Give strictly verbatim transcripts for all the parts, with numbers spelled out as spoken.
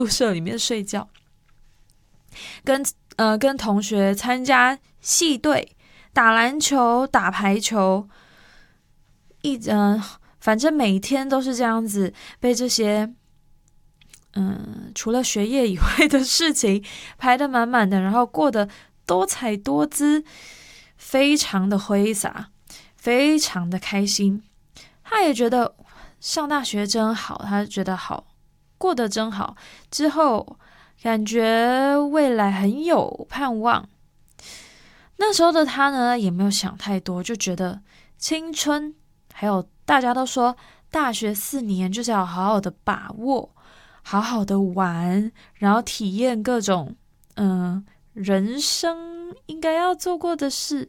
宿舍里面睡觉，跟呃跟同学参加系队，打篮球、打排球，一嗯、呃，反正每天都是这样子被这些嗯除了学业以外的事情排得满满的，然后过得多彩多姿，非常的挥洒，非常的开心。他也觉得上大学真好，他觉得好，过得真好。之后感觉未来很有盼望。那时候的他呢，也没有想太多，就觉得青春，还有大家都说大学四年就是要好好的把握，好好的玩，然后体验各种嗯、呃人生应该要做过的事。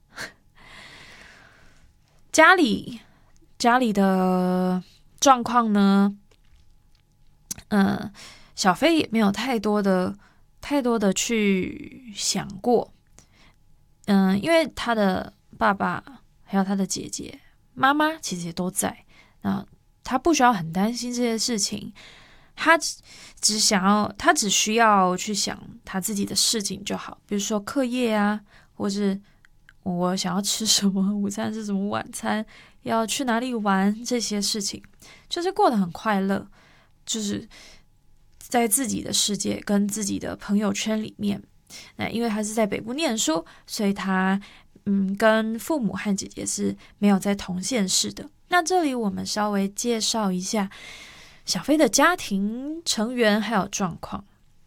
家里家里的状况呢，嗯、呃，小飞也没有太多的太多的去想过。嗯，因为他的爸爸还有他的姐姐、妈妈其实也都在，那他不需要很担心这些事情，他只只想要，他只需要去想他自己的事情就好，比如说课业啊，或是我想要吃什么，午餐是什么，晚餐要去哪里玩，这些事情就是过得很快乐，就是在自己的世界跟自己的朋友圈里面。那因为他是在北部念书，所以他嗯跟父母和姐姐是没有在同县市的。那这里我们稍微介绍一下小飞的家庭成员还有状况。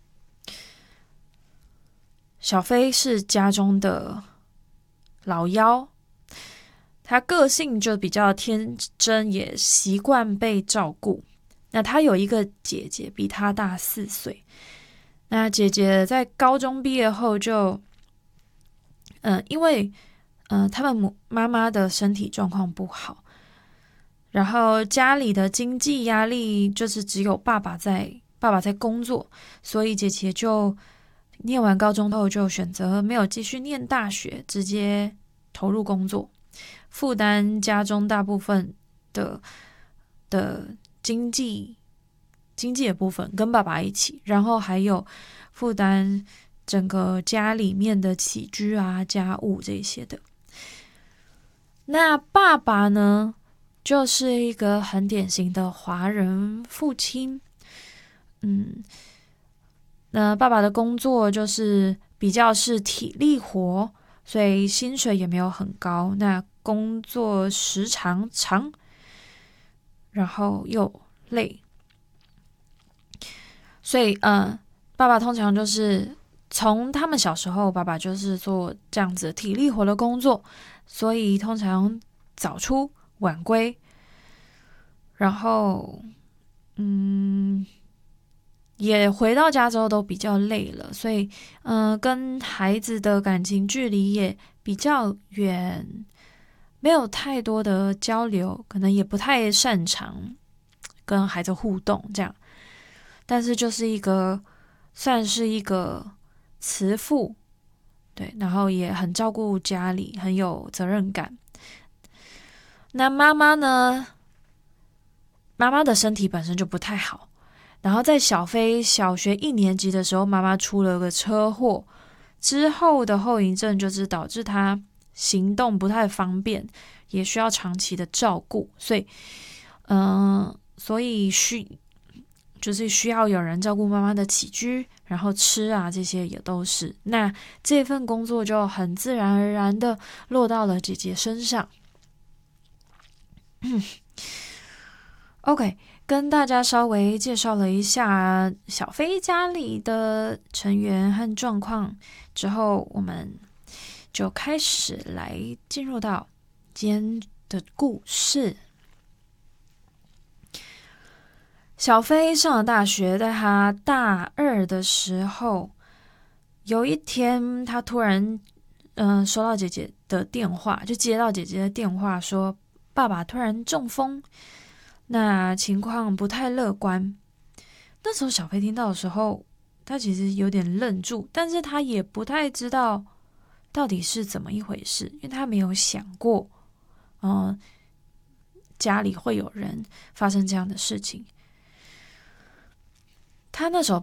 小飞是家中的老幺，他个性就比较天真，也习惯被照顾。那他有一个姐姐，比他大四岁。那姐姐在高中毕业后就，嗯、呃，因为，嗯、呃，他们母妈妈的身体状况不好，然后家里的经济压力就是只有爸爸在，爸爸在工作，所以姐姐就念完高中后就选择没有继续念大学，直接投入工作，负担家中大部分的的经济。经济的部分跟爸爸一起，然后还有负担整个家里面的起居啊、家务这些的。那爸爸呢，就是一个很典型的华人父亲。嗯，那爸爸的工作就是比较是体力活，所以薪水也没有很高。那工作时长长，然后又累。所以，嗯，爸爸通常就是从他们小时候，爸爸就是做这样子体力活的工作，所以通常早出晚归，然后，嗯，也回到家之后都比较累了，所以，嗯，跟孩子的感情距离也比较远，没有太多的交流，可能也不太擅长跟孩子互动这样。但是就是一个算是一个慈父，对，然后也很照顾家里，很有责任感。那妈妈呢？妈妈的身体本身就不太好，然后在小飞小学一年级的时候，妈妈出了个车祸，之后的后遗症就是导致她行动不太方便，也需要长期的照顾，所以，嗯、呃，所以需就是需要有人照顾妈妈的起居，然后吃啊这些也都是。那这份工作就很自然而然的落到了姐姐身上。OK，跟大家稍微介绍了一下小飞家里的成员和状况之后，我们就开始来进入到今天的故事。小飞上了大学，在他大二的时候，有一天他突然，嗯、呃，收到姐姐的电话，就接到姐姐的电话说，爸爸突然中风，那情况不太乐观。那时候小飞听到的时候，他其实有点愣住，但是他也不太知道到底是怎么一回事，因为他没有想过，嗯、呃，家里会有人发生这样的事情。 他那首